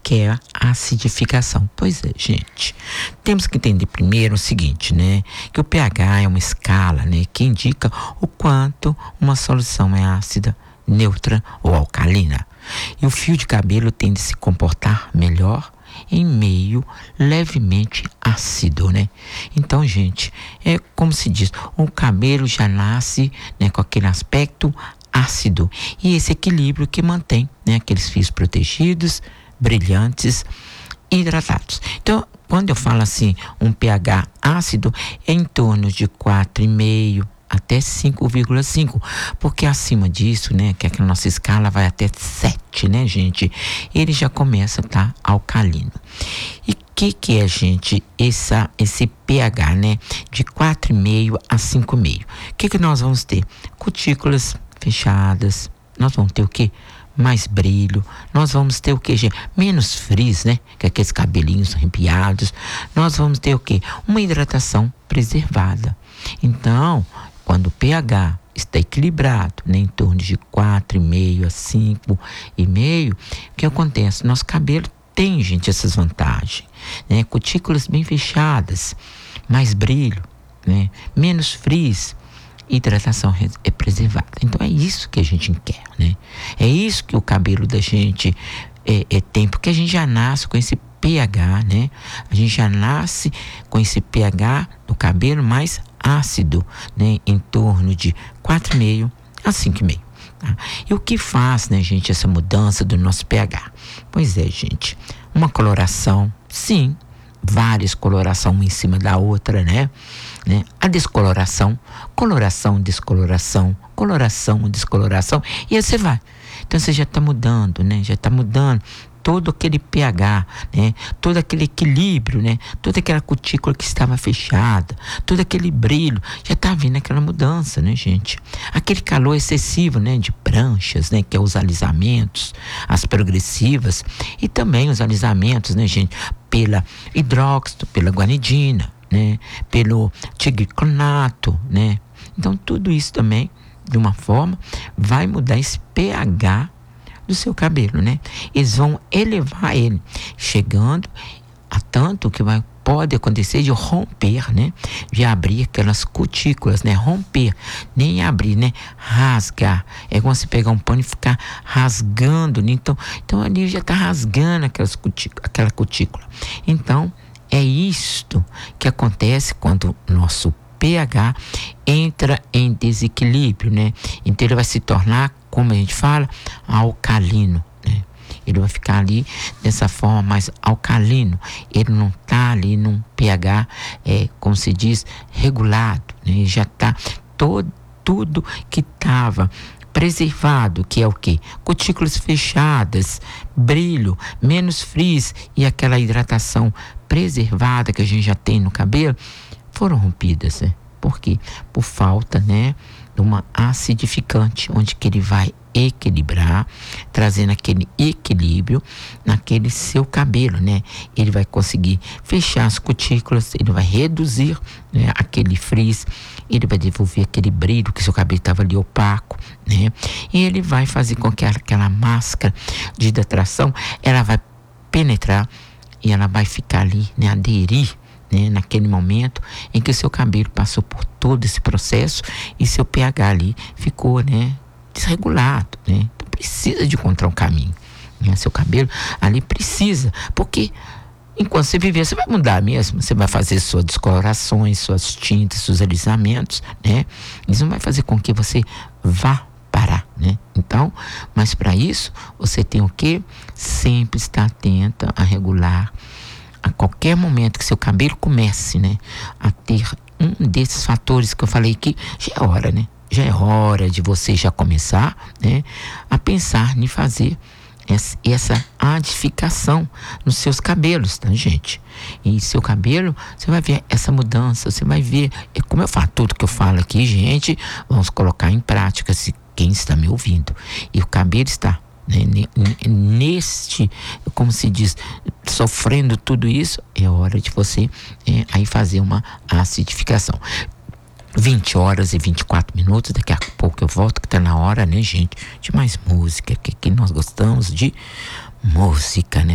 que é a acidificação? Pois é, gente, temos que entender primeiro o seguinte, né? Que o pH é uma escala, né? Que indica o quanto uma solução é ácida, neutra ou alcalina. E o fio de cabelo tende a se comportar melhor em meio levemente ácido, né? Então, gente, é como se diz, o cabelo já nasce, né, com aquele aspecto ácido. E esse equilíbrio que mantém, né, aqueles fios protegidos, brilhantes, hidratados. Então, quando eu falo assim, um pH ácido, é em torno de 4,5 até 5,5, porque acima disso, né, que aquela nossa escala vai até 7, né, gente, ele já começa a estar alcalino. E o que é, gente, esse pH, né, de 4,5 a 5,5? O que nós vamos ter? Cutículas fechadas, nós vamos ter o quê? Mais brilho, nós vamos ter o quê, gente? Menos frizz, né? Que aqueles cabelinhos arrepiados. Nós vamos ter o quê? Uma hidratação preservada. Então, quando o pH está equilibrado, né, em torno de 4,5 a 5,5, o que acontece? Nosso cabelo tem, gente, essas vantagens, né? Cutículas bem fechadas, mais brilho, né? Menos frizz, hidratação é preservada. Então é isso que a gente quer, né? É isso que o cabelo da gente tem, porque a gente já nasce com esse pH, né? A gente já nasce com esse pH do cabelo mais ácido, né? Em torno de 4,5 a 5,5. Tá? E o que faz, né, gente, essa mudança do nosso pH? Pois é, gente, uma coloração, sim, várias colorações uma em cima da outra, né? A descoloração, coloração, descoloração, coloração, descoloração, e aí você vai. Então você já está mudando, né? Já está mudando todo aquele pH, né? Todo aquele equilíbrio, né? Toda aquela cutícula que estava fechada, todo aquele brilho, já está vindo aquela mudança, né, gente? Aquele calor excessivo, né? De pranchas, né? Que é os alisamentos, as progressivas, e também os alisamentos, né, gente? Pela hidróxido, pela guanidina, né? Pelo tigliclonato, né? Então tudo isso também, de uma forma, vai mudar esse pH do seu cabelo, né? Eles vão elevar ele, chegando a tanto que pode acontecer de romper, né? De abrir aquelas cutículas, né? Romper, nem abrir, né? Rasgar. É como você pegar um pano e ficar rasgando, né? Então ali já está rasgando aquela cutícula. Então, é isto que acontece quando o nosso pH entra em desequilíbrio, né? Então ele vai se tornar, como a gente fala, alcalino, né? Ele vai ficar ali dessa forma mais alcalino. Ele não está ali num pH, como se diz, regulado, né? Ele já está tudo que estava preservado, que é o quê? Cutículas fechadas, brilho, menos frizz e aquela hidratação preservada que a gente já tem no cabelo, foram rompidas, né? Por quê? Por falta, né, de uma acidificante, onde que ele vai equilibrar, trazendo aquele equilíbrio naquele seu cabelo, né? Ele vai conseguir fechar as cutículas, ele vai reduzir, né, aquele frizz, ele vai devolver aquele brilho que seu cabelo estava ali opaco, né? E ele vai fazer com que aquela máscara de hidratação, ela vai penetrar e ela vai ficar ali, né, aderir, né, naquele momento em que o seu cabelo passou por todo esse processo e seu pH ali ficou, né, desregulado, né? Então precisa de encontrar um caminho, né? Seu cabelo ali precisa, porque enquanto você viver, você vai mudar mesmo, você vai fazer suas descolorações, suas tintas, seus alisamentos, né? Isso não vai fazer com que você vá parar, né? Então, mas para isso, você tem o quê? Sempre estar atenta a regular a qualquer momento que seu cabelo comece, né, a ter um desses fatores que eu falei aqui, já é hora, né? Já é hora de você já começar, né, a pensar em fazer essa adificação nos seus cabelos, tá, gente? E seu cabelo, você vai ver essa mudança, você vai ver, como eu falo, tudo que eu falo aqui, gente, vamos colocar em prática, se quem está me ouvindo. E o cabelo está, né, neste, como se diz, sofrendo tudo isso, é hora de você aí fazer uma acidificação. 20 horas e 24 minutos, daqui a pouco eu volto, que tá na hora, né, gente, de mais música, que nós gostamos de música, né?